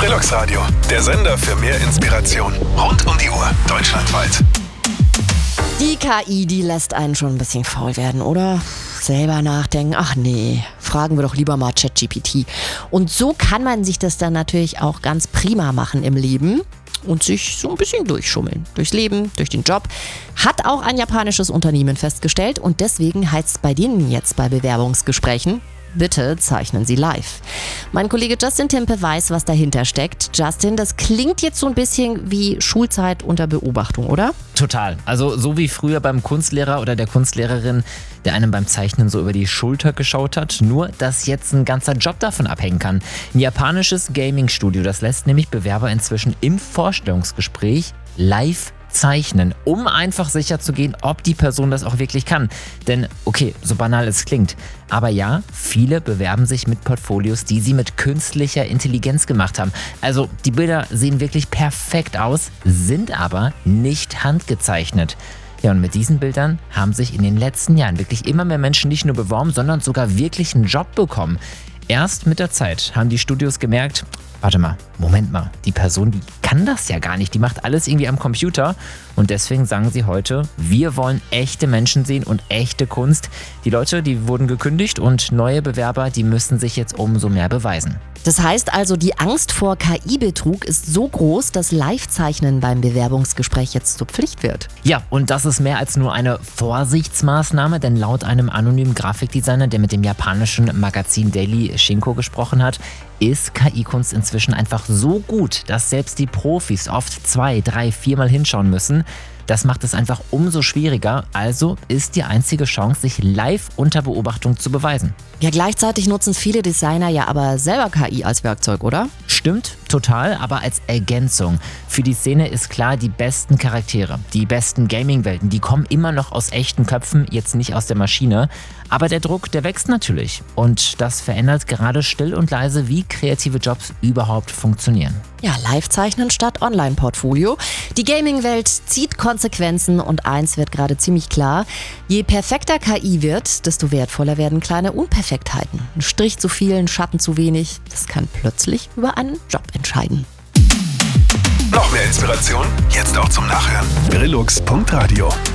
Relux Radio, der Sender für mehr Inspiration. Rund um die Uhr, deutschlandweit. Die KI, die lässt einen schon ein bisschen faul werden, oder? Selber nachdenken, ach nee, fragen wir doch lieber mal ChatGPT. Und so kann man sich das dann natürlich auch ganz prima machen im Leben und sich so ein bisschen durchschummeln. Durchs Leben, durch den Job. Hat auch ein japanisches Unternehmen festgestellt und deswegen heißt es bei denen jetzt bei Bewerbungsgesprächen: Bitte zeichnen Sie live. Mein Kollege Justin Timpe weiß, was dahinter steckt. Justin, das klingt jetzt so ein bisschen wie Schulzeit unter Beobachtung, oder? Total. Also so wie früher beim Kunstlehrer oder der Kunstlehrerin, der einem beim Zeichnen so über die Schulter geschaut hat. Nur, dass jetzt ein ganzer Job davon abhängen kann. Ein japanisches Gaming-Studio, das lässt nämlich Bewerber inzwischen im Vorstellungsgespräch live zeichnen, um einfach sicher zu gehen, ob die Person das auch wirklich kann. Denn, okay, so banal es klingt, aber ja, viele bewerben sich mit Portfolios, die sie mit künstlicher Intelligenz gemacht haben. Also die Bilder sehen wirklich perfekt aus, sind aber nicht handgezeichnet. Ja, und mit diesen Bildern haben sich in den letzten Jahren wirklich immer mehr Menschen nicht nur beworben, sondern sogar wirklich einen Job bekommen. Erst mit der Zeit haben die Studios gemerkt, warte mal, Moment mal, die Person, die kann das ja gar nicht, die macht alles irgendwie am Computer und deswegen sagen sie heute, wir wollen echte Menschen sehen und echte Kunst. Die Leute, die wurden gekündigt und neue Bewerber, die müssen sich jetzt umso mehr beweisen. Das heißt also, die Angst vor KI-Betrug ist so groß, dass Live-Zeichnen beim Bewerbungsgespräch jetzt zur Pflicht wird. Ja, und das ist mehr als nur eine Vorsichtsmaßnahme, denn laut einem anonymen Grafikdesigner, der mit dem japanischen Magazin Daily Shinko gesprochen hat, ist KI-Kunst inzwischen einfach so gut, dass selbst die Profis oft 2, 3, 4 Mal hinschauen müssen. Das macht es einfach umso schwieriger, also ist die einzige Chance, sich live unter Beobachtung zu beweisen. Ja, gleichzeitig nutzen viele Designer ja aber selber KI als Werkzeug, oder? Stimmt, total, aber als Ergänzung. Für die Szene ist klar, die besten Charaktere, die besten Gaming-Welten, die kommen immer noch aus echten Köpfen, jetzt nicht aus der Maschine. Aber der Druck, der wächst natürlich. Und das verändert gerade still und leise, wie kreative Jobs überhaupt funktionieren. Ja, Live-Zeichnen statt Online-Portfolio. Die Gaming-Welt zieht Konsequenzen und eins wird gerade ziemlich klar: Je perfekter KI wird, desto wertvoller werden kleine Unperfektheiten. Ein Strich zu viel, ein Schatten zu wenig, das kann plötzlich über einen Job entscheiden. Noch mehr Inspiration? Jetzt auch zum Nachhören. Relux.radio